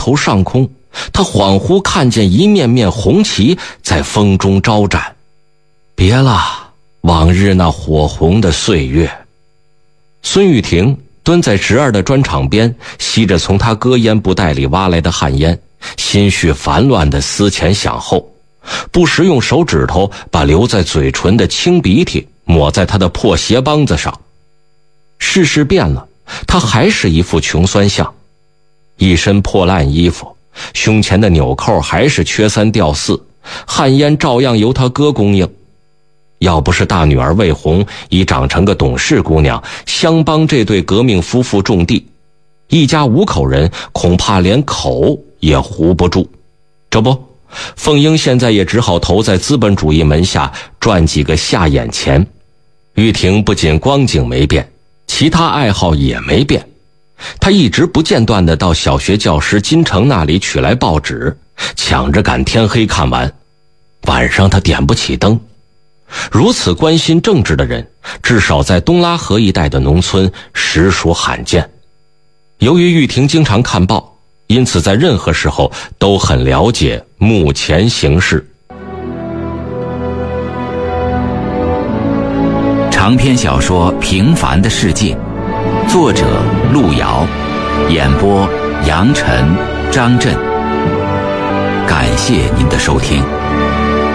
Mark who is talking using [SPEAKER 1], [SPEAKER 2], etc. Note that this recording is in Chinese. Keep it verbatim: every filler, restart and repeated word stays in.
[SPEAKER 1] 头上空，他恍惚看见一面面红旗在风中招展。别了，往日那火红的岁月。孙玉婷蹲在侄儿的砖厂边，吸着从他割烟布袋里挖来的旱烟，心绪烦乱地思前想后，不时用手指头把留在嘴唇的青鼻涕抹在他的破鞋帮子上。世事变了，他还是一副穷酸相，一身破烂衣服，胸前的纽扣还是缺三掉四，旱烟照样由他哥供应。要不是大女儿魏红已长成个懂事姑娘，相帮这对革命夫妇种地，一家五口人恐怕连口也糊不住。这不，凤英现在也只好投在资本主义门下，赚几个下眼钱。玉婷不仅光景没变，其他爱好也没变。她一直不间断地到小学教师金城那里取来报纸，抢着赶天黑看完。晚上她点不起灯。如此关心政治的人，至少在东拉河一带的农村实属罕见。由于玉婷经常看报，因此在任何时候都很了解目前形势。
[SPEAKER 2] 长篇小说《平凡的世界》，作者路遥，演播杨晨、张震。感谢您的收听。